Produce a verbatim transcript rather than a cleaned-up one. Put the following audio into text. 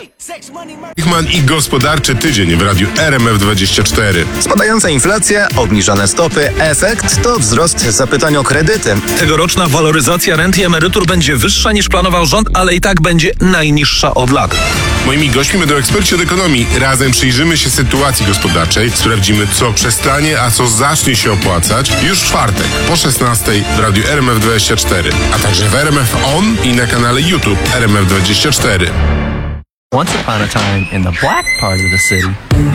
Hichman i gospodarczy tydzień w radiu R M F dwadzieścia cztery. Spadająca inflacja, obniżone stopy, efekt to wzrost zapytań o kredyty. Tegoroczna waloryzacja rent i emerytur będzie wyższa niż planował rząd, ale i tak będzie najniższa od lat. Moimi gośćmi będą eksperci od ekonomii. Razem przyjrzymy się sytuacji gospodarczej, sprawdzimy, co przestanie, a co zacznie się opłacać już w czwartek po szesnastej w radiu R M F dwadzieścia cztery, a także w R M F On i na kanale YouTube R M F dwadzieścia cztery. Once upon a time in the black part of the city,